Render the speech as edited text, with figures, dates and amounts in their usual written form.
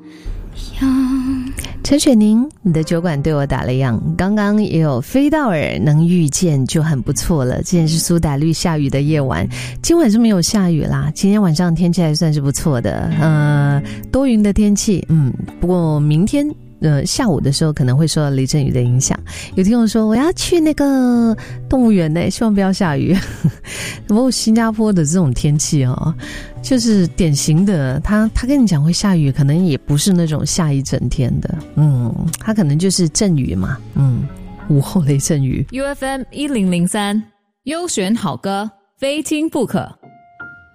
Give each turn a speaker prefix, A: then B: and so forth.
A: 陈雪凝，你的酒馆对我打了烊。刚刚也有飞到耳，能遇见就很不错了。今天是苏打绿下雨的夜晚，今晚是没有下雨啦。今天晚上天气还算是不错的，多云的天气。不过明天下午的时候可能会受到雷阵雨的影响。有听众说我要去那个动物园呢，希望不要下雨。不过新加坡的这种天气就是典型的，他跟你讲会下雨，可能也不是那种下一整天的，他可能就是阵雨嘛，午后雷阵雨。
B: UFM 1003，优选好歌，非听不可。